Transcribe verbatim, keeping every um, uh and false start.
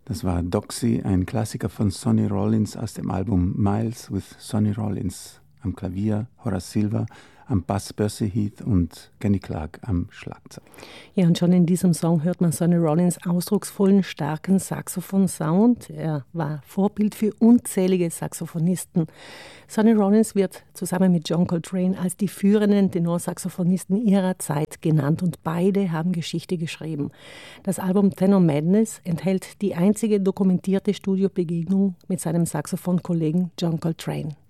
Das war Doxy, ein Klassiker von Sonny Rollins aus dem Album Miles with Sonny Rollins. Am Klavier Horace Silver, am Bass Percy Heath und Kenny Clarke am Schlagzeug. Ja, und schon in diesem Song hört man Sonny Rollins ausdrucksvollen, starken Saxophon-Sound. Er war Vorbild für unzählige Saxophonisten. Sonny Rollins wird zusammen mit John Coltrane als die führenden Tenorsaxophonisten ihrer Zeit genannt und beide haben Geschichte geschrieben. Das Album Tenor Madness enthält die einzige dokumentierte Studiobegegnung mit seinem Saxophonkollegen John Coltrane.